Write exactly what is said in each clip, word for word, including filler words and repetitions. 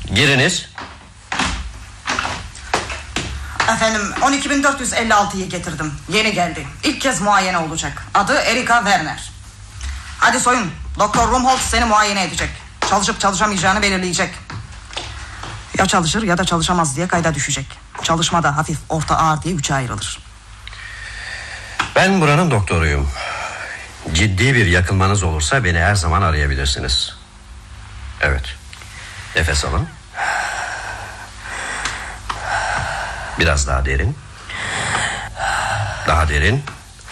Giriniz. Efendim on iki bin dört yüz elli altıyı getirdim. Yeni geldi. İlk kez muayene olacak. Adı Erika Werner. Hadi soyun. Doktor Rumholtz seni muayene edecek. Çalışıp çalışamayacağını belirleyecek. Ya çalışır ya da çalışamaz diye kayda düşecek. Çalışmada hafif, orta, ağır diye üçe ayrılır. Ben buranın doktoruyum. Ciddi bir yakınmanız olursa beni her zaman arayabilirsiniz. Evet. Nefes alın. Biraz daha derin. Daha derin.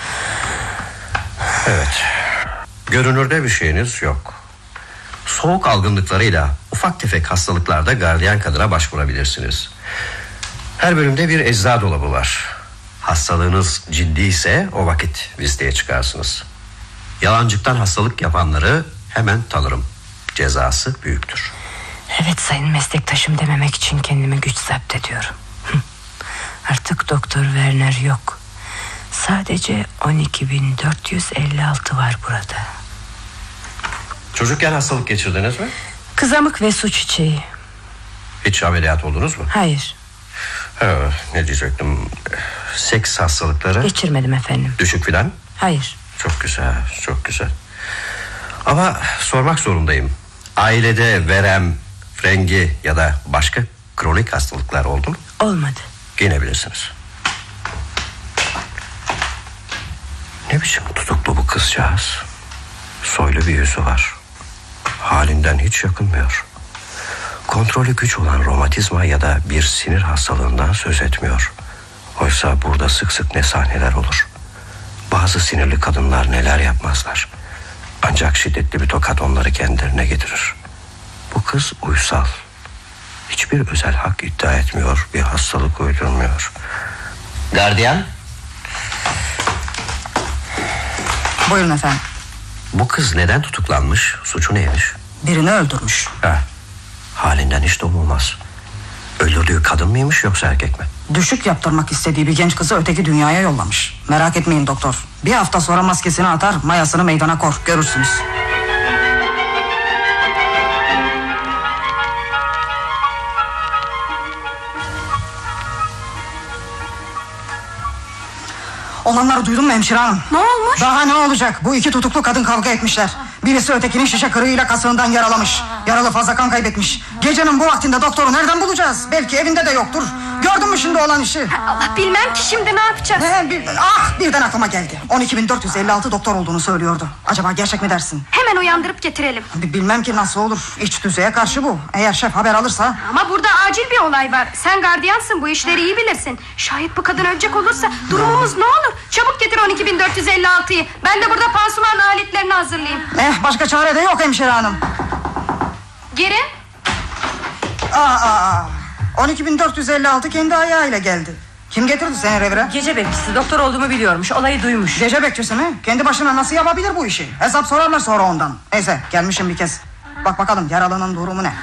Evet. Görünürde bir şeyiniz yok. Soğuk algınlıklarıyla ufak tefek hastalıklarda gardiyan kadına başvurabilirsiniz. Her bölümde bir eczacı dolabı var. Hastalığınız ciddiyse o vakit listeye çıkarsınız. Yalancıktan hastalık yapanları hemen tanırım. Cezası büyüktür. Evet sayın meslektaşım dememek için kendimi güç zapt ediyorum. Artık Doktor Werner yok. Sadece on iki bin dört yüz elli altı var burada. Çocukken hastalık geçirdiniz mi? Kızamık ve su çiçeği. Hiç ameliyat oldunuz mu? Hayır. Ha, ne diyecektim? Seks hastalıkları? Geçirmedim efendim. Düşük filan? Hayır. Çok güzel, çok güzel. Ama sormak zorundayım. Ailede verem, frengi ya da başka kronik hastalıklar oldu mu? Olmadı. Giyinebilirsiniz. Ne biçim tutuklu bu kızcağız? Soylu bir yüzü var. Halinden hiç yakınmıyor. Kontrolü güç olan romatizma ya da bir sinir hastalığından söz etmiyor. Oysa burada sık sık ne sahneler olur. Bazı sinirli kadınlar neler yapmazlar. Ancak şiddetli bir tokat onları kendilerine getirir. Bu kız uysal. Hiçbir özel hak iddia etmiyor, bir hastalık uydurmuyor. Gardiyan. Buyurun efendim. Bu kız neden tutuklanmış? Suçu neymiş? Birini öldürmüş. Ha, halinden hiç de umulmaz. Öldürdüğü kadın mıymış yoksa erkek mi? Düşük yaptırmak istediği bir genç kızı öteki dünyaya yollamış. Merak etmeyin doktor. Bir hafta sonra maskesini atar, mayasını meydana kor. Görürsünüz. Olanları duydun mu hemşire hanım? Ne olmuş? Daha ne olacak? Bu iki tutuklu kadın kavga etmişler. Birisi ötekinin şişe kırığıyla kasığından yaralamış. Yaralı fazla kan kaybetmiş. Gecenin bu vaktinde doktoru nereden bulacağız? Belki evinde de yoktur. Gördün mü şimdi olan işi? Allah, bilmem ki şimdi ne yapacağız? Ne, bir, ah birden aklıma geldi. on iki bin dört yüz elli altı doktor olduğunu söylüyordu. Acaba gerçek mi dersin? Hemen uyandırıp getirelim. Bilmem ki nasıl olur. İç tüzeye karşı bu. Eğer şef haber alırsa. Ama burada acil bir olay var. Sen gardiyansın, bu işleri iyi bilirsin. Şayet bu kadın ölecek olursa durumumuz ne olur? Çabuk getir on iki bin dört yüz elli altıyı. Ben de burada pansuman aletlerini hazırlayayım. Eh, başka çare de yok hemşire hanım. Girin. Aa, aa. on iki bin dört yüz elli altı kendi ayağıyla geldi. Kim getirdi seni revire? Gece bekçisi, doktor olduğumu biliyormuş, olayı duymuş. Gece bekçisi mi? Kendi başına nasıl yapabilir bu işi? Hesap sorarlar sonra ondan. Neyse, gelmişim bir kez. Bak bakalım yaralının durumu ne?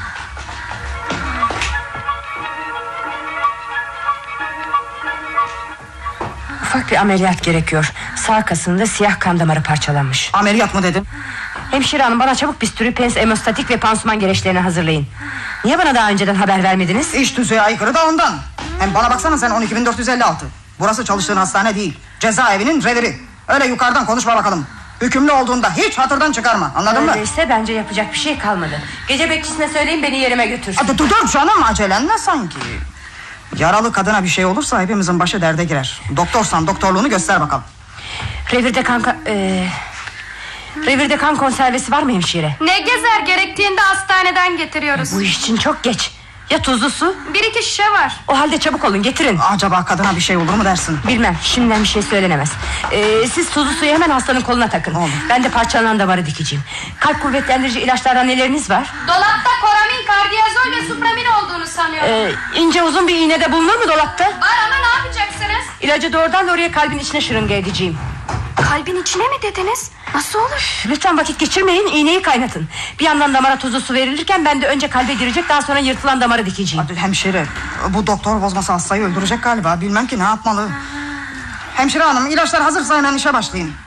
Ufak bir ameliyat gerekiyor. Sağ kasında siyah kan damarı parçalanmış. Ameliyat mı dedin? Hemşire hanım, bana çabuk bisturi, pens, hemostatik ve pansuman gereçlerini hazırlayın. Niye bana daha önceden haber vermediniz? İş tüzüğe aykırı da ondan. Hem bana baksana sen, on iki bin dört yüz elli altı. Burası çalıştığın hastane değil, cezaevinin reviri. Öyle yukarıdan konuşma bakalım. Hükümlü olduğunda hiç hatırdan çıkarma, anladın mı? Öyleyse bence yapacak bir şey kalmadı. Gece bekçisine söyleyin beni yerime götürsün. Hadi dur dur canım, acelen ne sanki? Yaralı kadına bir şey olursa hepimizin başı derde girer. Doktorsan doktorluğunu göster bakalım. Revirde kan... E, revirde kan konservesi var mı hemşire? Ne gezer, gerektiğinde hastaneden getiriyoruz. Bu iş için çok geç. Ya tuzlu su? Bir iki şişe var. O halde çabuk olun, getirin. Acaba kadına bir şey olur mu dersin? Bilmem, şimdiden bir şey söylenemez. ee, Siz tuzlu suyu hemen hastanın koluna takın. Olur. Ben de parçalanan damarı dikeceğim. Kalp kuvvetlendirici ilaçlardan neleriniz var? Dolapta koramin, kardiyazol ve supramin olduğunu sanıyorum. ee, İnce uzun bir iğne de bulunur mu dolapta? Var ama ne yapacaksınız? İlacı doğrudan oraya kalbin içine şırınga edeceğim. Kalbin içine mi dediniz? Nasıl olur? Lütfen vakit geçirmeyin, iğneyi kaynatın. Bir yandan damara tuzlu su verilirken ben de önce kalbe girecek, daha sonra yırtılan damarı dikeceğim. Hadi hemşire, bu doktor bozması hastayı öldürecek galiba. Bilmem ki ne yapmalı. Hemşire hanım, ilaçlar hazırsa hemen işe başlayın.